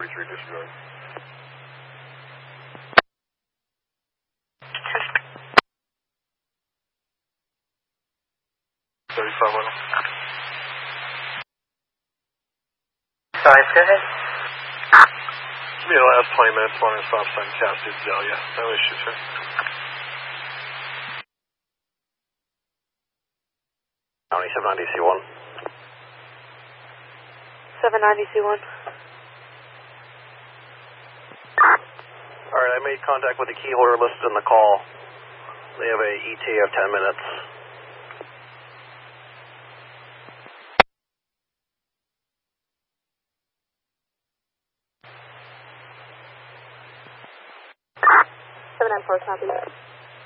33 disregard. Sorry, go ahead. Give me the last 20 minutes along the stop sign, Cascade Dahlia. No issues, sir. County 790 C1. 790 C1. Alright, I made contact with the key holder listed in the call. They have a ETA of 10 minutes. Seven nine four, copy.